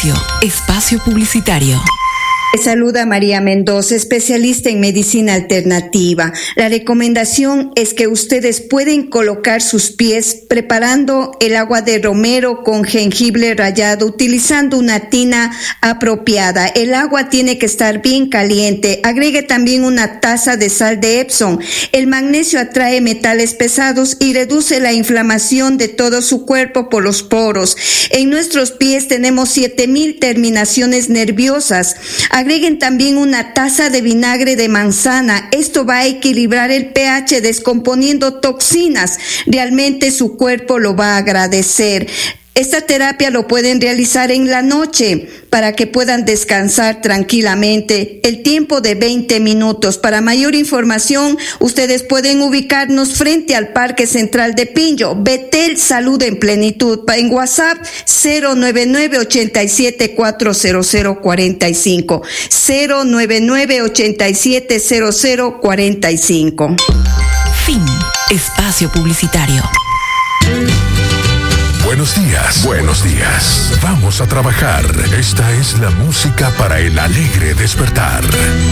Espacio publicitario. Saluda María Mendoza, especialista en medicina alternativa. La recomendación es que ustedes pueden colocar sus pies preparando el agua de romero con jengibre rallado, utilizando una tina apropiada. El agua tiene que estar bien caliente. Agregue también una taza de sal de Epsom. El magnesio atrae metales pesados y reduce la inflamación de todo su cuerpo por los poros. En nuestros pies tenemos 7,000 terminaciones nerviosas. Agreguen también una taza de vinagre de manzana. Esto va a equilibrar el pH descomponiendo toxinas. Realmente su cuerpo lo va a agradecer. Esta terapia lo pueden realizar en la noche para que puedan descansar tranquilamente el tiempo de 20 minutos. Para mayor información, ustedes pueden ubicarnos frente al Parque Central de Pinjo. Betel Salud en Plenitud. En WhatsApp 099-87-40045. 099-87-0045. Fin. Espacio publicitario. Buenos días, buenos días. Vamos a trabajar. Esta es la música para el alegre despertar.